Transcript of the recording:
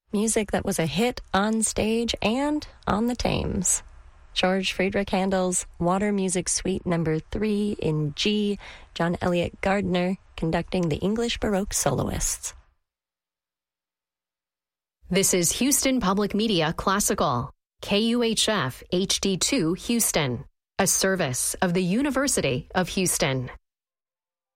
Music that was a hit on stage and on the Thames. George Friedrich Handel's Water Music Suite No. 3 in G, John Eliot Gardiner conducting the English Baroque soloists. This is Houston Public Media Classical, KUHF HD2 Houston, a service of the University of Houston.